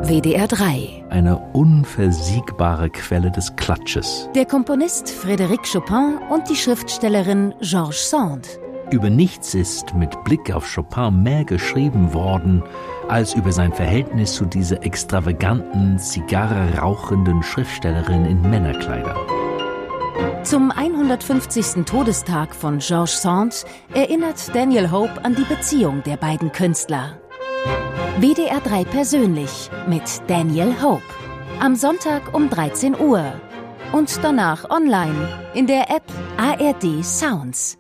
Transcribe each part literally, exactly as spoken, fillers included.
W D R drei. Eine unversiegbare Quelle des Klatsches. Der Komponist Frédéric Chopin und die Schriftstellerin Georges Sand. Über nichts ist mit Blick auf Chopin mehr geschrieben worden, als über sein Verhältnis zu dieser extravaganten, Zigarre rauchenden Schriftstellerin in Männerkleidern. Zum hundertfünfzigsten Todestag von Georges Sand erinnert Daniel Hope an die Beziehung der beiden Künstler. W D R drei persönlich mit Daniel Hope. Am Sonntag um dreizehn Uhr. Und danach online in der App A R D Sounds.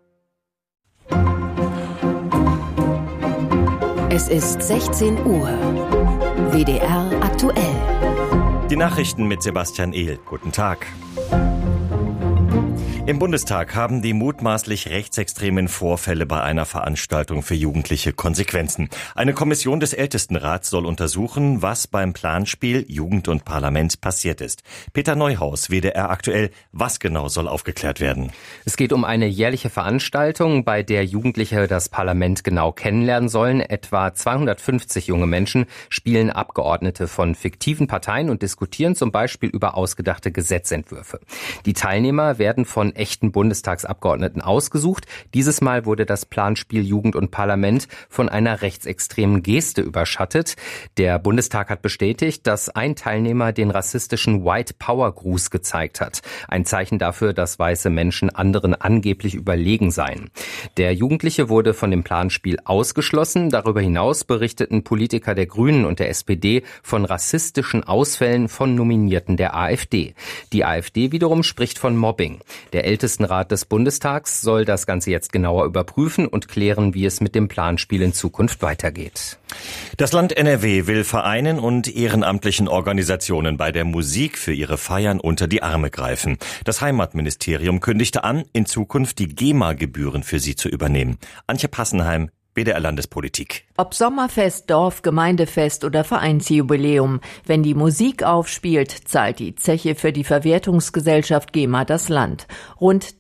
Es ist sechzehn Uhr. W D R aktuell. Die Nachrichten mit Sebastian Ehl. Guten Tag. Im Bundestag haben die mutmaßlich rechtsextremen Vorfälle bei einer Veranstaltung für Jugendliche Konsequenzen. Eine Kommission des Ältestenrats soll untersuchen, was beim Planspiel Jugend und Parlament passiert ist. Peter Neuhaus, W D R aktuell, was genau soll aufgeklärt werden? Es geht um eine jährliche Veranstaltung, bei der Jugendliche das Parlament genau kennenlernen sollen. Etwa zweihundertfünfzig junge Menschen spielen Abgeordnete von fiktiven Parteien und diskutieren zum Beispiel über ausgedachte Gesetzentwürfe. Die Teilnehmer werden von echten Bundestagsabgeordneten ausgesucht. Dieses Mal wurde das Planspiel Jugend und Parlament von einer rechtsextremen Geste überschattet. Der Bundestag hat bestätigt, dass ein Teilnehmer den rassistischen White Power Gruß gezeigt hat. Ein Zeichen dafür, dass weiße Menschen anderen angeblich überlegen seien. Der Jugendliche wurde von dem Planspiel ausgeschlossen. Darüber hinaus berichteten Politiker der Grünen und der S P D von rassistischen Ausfällen von Nominierten der AfD. Die AfD wiederum spricht von Mobbing. Der Ältestenrat des Bundestags soll das Ganze jetzt genauer überprüfen und klären, wie es mit dem Planspiel in Zukunft weitergeht. Das Land N R W will Vereinen und ehrenamtlichen Organisationen bei der Musik für ihre Feiern unter die Arme greifen. Das Heimatministerium kündigte an, in Zukunft die GEMA-Gebühren für sie zu übernehmen. Antje Passenheim, W D R Landespolitik. Ob Sommerfest, Dorf, Gemeindefest oder Vereinsjubiläum, wenn die Musik aufspielt, zahlt die Zeche für die Verwertungsgesellschaft GEMA das Land. Rund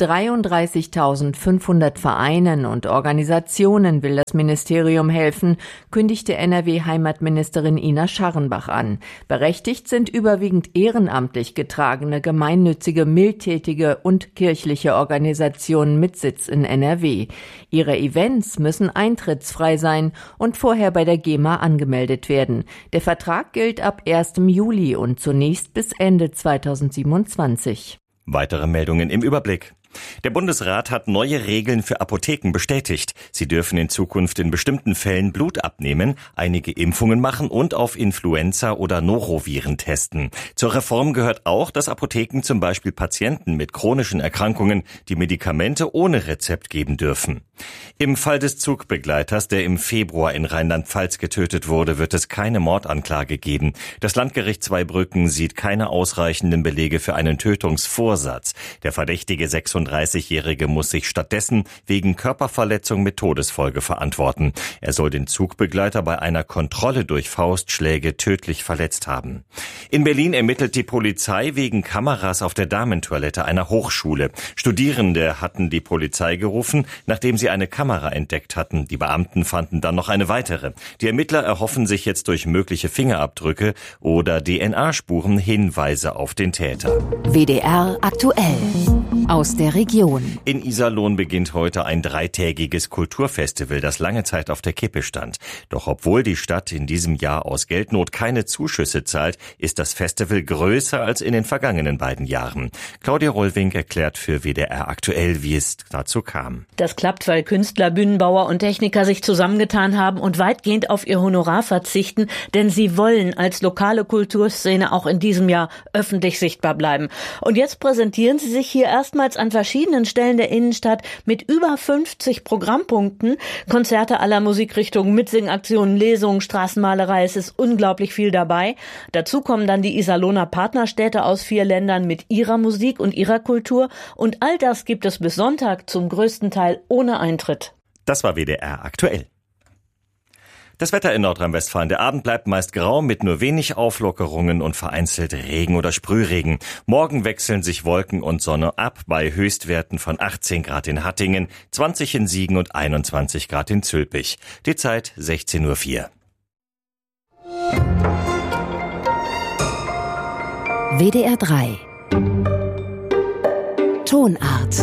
dreiunddreißigtausendfünfhundert Vereinen und Organisationen will das Ministerium helfen, kündigte N R W-Heimatministerin Ina Scharrenbach an. Berechtigt sind überwiegend ehrenamtlich getragene, gemeinnützige, mildtätige und kirchliche Organisationen mit Sitz in N R W. Ihre Events müssen eintrittsfrei sein und vorher bei der GEMA angemeldet werden. Der Vertrag gilt ab ersten Juli und zunächst bis Ende zweitausendsiebenundzwanzig. Weitere Meldungen im Überblick. Der Bundesrat hat neue Regeln für Apotheken bestätigt. Sie dürfen in Zukunft in bestimmten Fällen Blut abnehmen, einige Impfungen machen und auf Influenza oder Noroviren testen. Zur Reform gehört auch, dass Apotheken zum Beispiel Patienten mit chronischen Erkrankungen die Medikamente ohne Rezept geben dürfen. Im Fall des Zugbegleiters, der im Februar in Rheinland-Pfalz getötet wurde, wird es keine Mordanklage geben. Das Landgericht Zweibrücken sieht keine ausreichenden Belege für einen Tötungsvorsatz. Der verdächtige sechsunddreißigjährige muss sich stattdessen wegen Körperverletzung mit Todesfolge verantworten. Er soll den Zugbegleiter bei einer Kontrolle durch Faustschläge tödlich verletzt haben. In Berlin ermittelt die Polizei wegen Kameras auf der Damentoilette einer Hochschule. Studierende hatten die Polizei gerufen, nachdem sie eine Kamera entdeckt hatten. Die Beamten fanden dann noch eine weitere. Die Ermittler erhoffen sich jetzt durch mögliche Fingerabdrücke oder D N A-Spuren Hinweise auf den Täter. W D R aktuell. Aus der Region. In Iserlohn beginnt heute ein dreitägiges Kulturfestival, das lange Zeit auf der Kippe stand. Doch obwohl die Stadt in diesem Jahr aus Geldnot keine Zuschüsse zahlt, ist das Festival größer als in den vergangenen beiden Jahren. Claudia Rollwink erklärt für W D R aktuell, wie es dazu kam. Das klappt, weil Künstler, Bühnenbauer und Techniker sich zusammengetan haben und weitgehend auf ihr Honorar verzichten, denn sie wollen als lokale Kulturszene auch in diesem Jahr öffentlich sichtbar bleiben. Und jetzt präsentieren sie sich hier erstmals an verschiedenen Stellen der Innenstadt mit über fünfzig Programmpunkten. Konzerte aller Musikrichtungen, Mitsingaktionen, Lesungen, Straßenmalerei, es ist unglaublich viel dabei. Dazu kommen dann die Iserlohner Partnerstädte aus vier Ländern mit ihrer Musik und ihrer Kultur. Und all das gibt es bis Sonntag zum größten Teil ohne Eintritt. Das war W D R aktuell. Das Wetter in Nordrhein-Westfalen. Der Abend bleibt meist grau mit nur wenig Auflockerungen und vereinzelt Regen oder Sprühregen. Morgen wechseln sich Wolken und Sonne ab bei Höchstwerten von achtzehn Grad in Hattingen, zwanzig in Siegen und einundzwanzig Grad in Zülpich. Die Zeit sechzehn Uhr vier. W D R drei Tonart.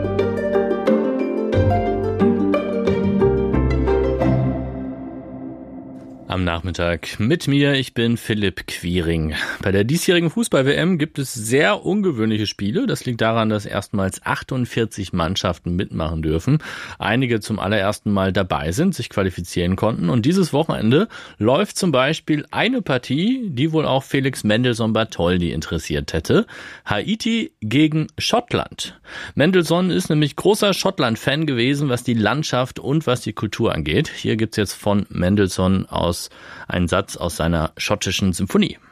Am Nachmittag mit mir, ich bin Philipp Quiring. Bei der diesjährigen Fußball-W M gibt es sehr ungewöhnliche Spiele. Das liegt daran, dass erstmals achtundvierzig Mannschaften mitmachen dürfen. Einige zum allerersten Mal dabei sind, sich qualifizieren konnten. Und dieses Wochenende läuft zum Beispiel eine Partie, die wohl auch Felix Mendelssohn-Bartholdy interessiert hätte. Haiti gegen Schottland. Mendelssohn ist nämlich großer Schottland-Fan gewesen, was die Landschaft und was die Kultur angeht. Hier gibt's jetzt von Mendelssohn aus einen Satz aus seiner schottischen Symphonie.